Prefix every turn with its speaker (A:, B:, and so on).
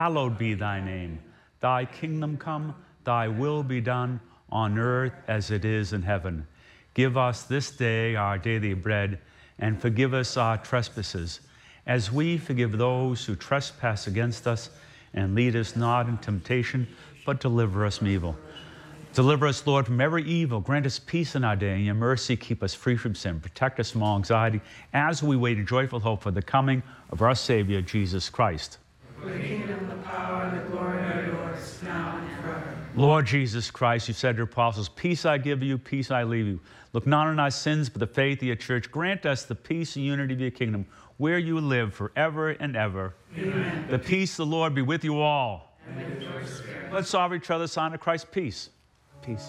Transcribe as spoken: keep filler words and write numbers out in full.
A: hallowed be thy name. Thy kingdom come, thy will be done on earth as it is in heaven. Give us this day our daily bread, and forgive us our trespasses, as we forgive those who trespass against us. And lead us not into temptation, but deliver us from evil. Deliver us, Lord, from every evil. Grant us peace in our day. In your mercy, keep us free from sin. Protect us from all anxiety as we wait in joyful hope for the coming of our Savior, Jesus Christ.
B: For the kingdom, the power, and the glory are yours, now and forever.
A: Lord Jesus Christ, you said to your apostles, peace I give you, peace I leave you. Look not on our sins, but the faith of your church. Grant us the peace and unity of your kingdom, where you live forever and ever.
B: Amen.
A: The peace of the Lord be with you all.
B: And with your spirit.
A: Let's offer each other a sign of Christ's peace. Peace.